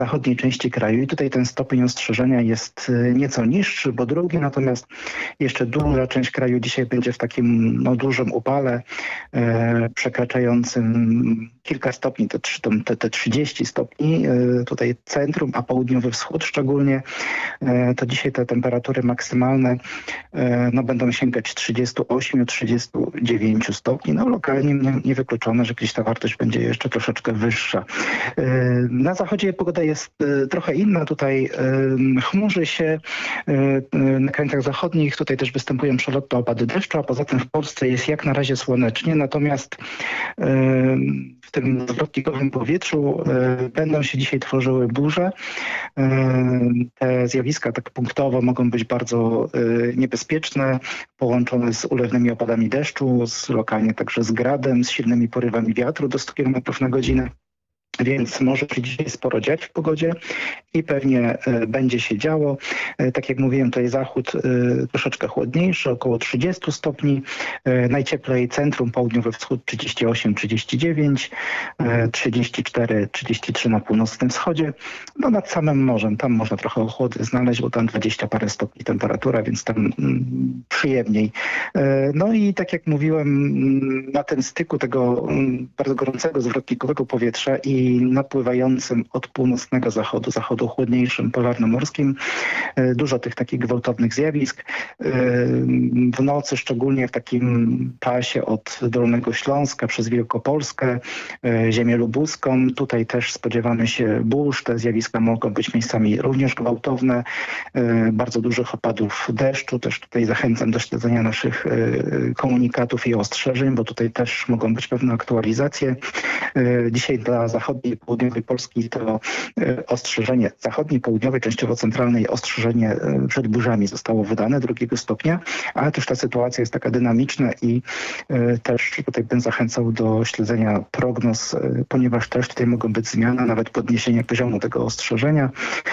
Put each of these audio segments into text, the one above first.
zachodniej części kraju i tutaj ten stopień ostrzeżenia jest nieco niższy, bo drugi, natomiast jeszcze duża część kraju dzisiaj będzie w takim dużym upale przekraczającym kilka stopni, te 30 stopni. Tutaj centrum, a południowy wschód szczególnie, to dzisiaj te temperatury maksymalne będą sięgać 38-39 stopni. Lokalnie niewykluczone, że gdzieś ta wartość będzie jeszcze troszeczkę wyższa. Na zachodzie pogoda jest trochę inna. Tutaj chmurzy się na krańcach zachodnich. Tutaj też występują przelotne opady deszczu, a poza tym w Polsce jest jak na razie słonecznie. Natomiast w tym zwrotnikowym powietrzu będą się dzisiaj tworzyły burze. Te zjawiska tak punktowo mogą być bardzo niebezpieczne, połączone z ulewnymi opadami deszczu, lokalnie także z gradem, z silnymi porywami wiatru do 100 km na godzinę. Więc może się dzisiaj sporo dziać w pogodzie i pewnie będzie się działo. Tak jak mówiłem, tutaj zachód troszeczkę chłodniejszy, około 30 stopni. Najcieplej centrum, południowy wschód 38-39, 34-33 na północnym wschodzie. Nad samym morzem, tam można trochę ochłody znaleźć, bo tam 20 parę stopni temperatura, więc tam przyjemniej. I tak jak mówiłem, na tym styku tego bardzo gorącego, zwrotnikowego powietrza i napływającym od północnego zachodu chłodniejszym, polarnomorskim. Dużo tych takich gwałtownych zjawisk. W nocy, szczególnie w takim pasie od Dolnego Śląska przez Wielkopolskę, ziemię lubuską. Tutaj też spodziewamy się burz. Te zjawiska mogą być miejscami również gwałtowne. Bardzo dużych opadów deszczu. Też tutaj zachęcam do śledzenia naszych komunikatów i ostrzeżeń, bo tutaj też mogą być pewne aktualizacje. Dzisiaj dla zachodniej i południowej Polski to ostrzeżenie zachodniej, południowej, częściowo centralnej ostrzeżenie przed burzami zostało wydane 2 stopnia, ale też ta sytuacja jest taka dynamiczna i też tutaj bym zachęcał do śledzenia prognoz, ponieważ też tutaj mogą być zmiany, nawet podniesienie poziomu tego ostrzeżenia.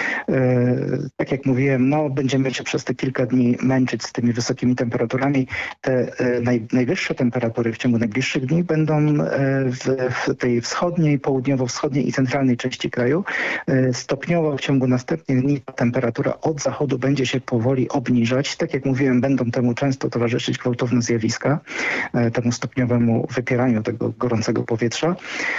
Tak jak mówiłem, będziemy się przez te kilka dni męczyć z tymi wysokimi temperaturami. Te najwyższe temperatury w ciągu najbliższych dni będą w tej wschodniej, południowo-wschodniej i centralnej części kraju. Stopniowo w ciągu następnych dni temperatura od zachodu będzie się powoli obniżać. Tak jak mówiłem, będą temu często towarzyszyć gwałtowne zjawiska, temu stopniowemu wypieraniu tego gorącego powietrza.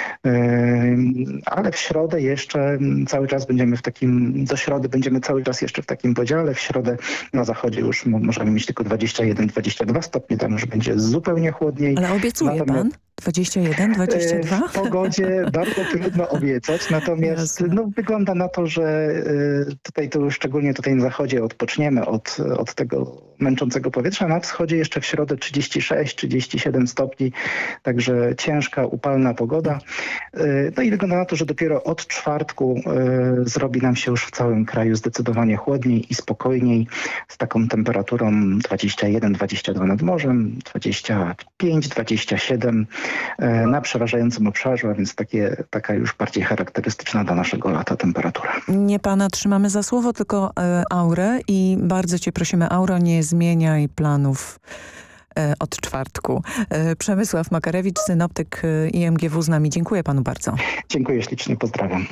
Ale w środę jeszcze cały czas do środy będziemy cały czas jeszcze w takim podziale. W środę na zachodzie już możemy mieć tylko 21-22 stopnie, tam już będzie zupełnie chłodniej. Ale obiecuje pan? 21, 22? W pogodzie bardzo trudno obiecać, natomiast wygląda na to, że szczególnie tutaj na zachodzie odpoczniemy od tego męczącego powietrza. Na wschodzie jeszcze w środę 36-37 stopni, także ciężka, upalna pogoda. I wygląda na to, że dopiero od czwartku zrobi nam się już w całym kraju zdecydowanie chłodniej i spokojniej, z taką temperaturą 21-22 nad morzem, 25-27 na przeważającym obszarze, a więc taka już bardziej charakterystyczna dla naszego lata temperatura. Nie pana trzymamy za słowo, tylko Aurę i bardzo cię prosimy, Auro, nie zmieniaj planów od czwartku. Przemysław Makarewicz, synoptyk IMGW z nami. Dziękuję panu bardzo. Dziękuję ślicznie, pozdrawiam.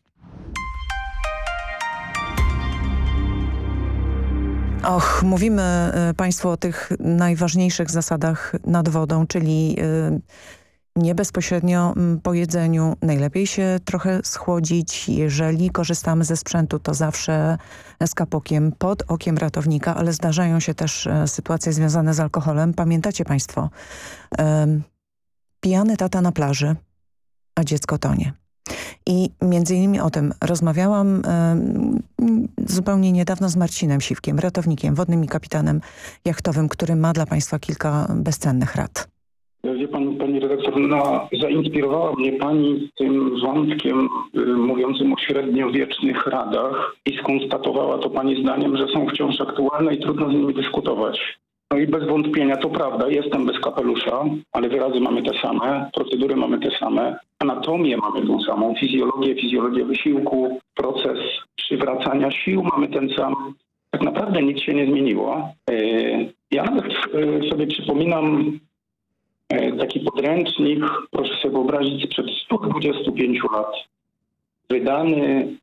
Mówimy państwu o tych najważniejszych zasadach nad wodą, czyli nie bezpośrednio po jedzeniu. Najlepiej się trochę schłodzić. Jeżeli korzystamy ze sprzętu, to zawsze z kapokiem pod okiem ratownika, ale zdarzają się też sytuacje związane z alkoholem. Pamiętacie państwo, pijany tata na plaży, a dziecko tonie. I między innymi o tym rozmawiałam zupełnie niedawno z Marcinem Siwkiem, ratownikiem, wodnym i kapitanem jachtowym, który ma dla państwa kilka bezcennych rad. Wie pani redaktor, zainspirowała mnie pani z tym wątkiem mówiącym o średniowiecznych radach i skonstatowała to pani zdaniem, że są wciąż aktualne i trudno z nimi dyskutować. I bez wątpienia to prawda, jestem bez kapelusza, ale wyrazy mamy te same, procedury mamy te same, anatomię mamy tą samą, fizjologię wysiłku, proces przywracania sił mamy ten sam. Tak naprawdę nic się nie zmieniło. Ja nawet sobie przypominam taki podręcznik, proszę sobie wyobrazić, sprzed 125 lat, wydany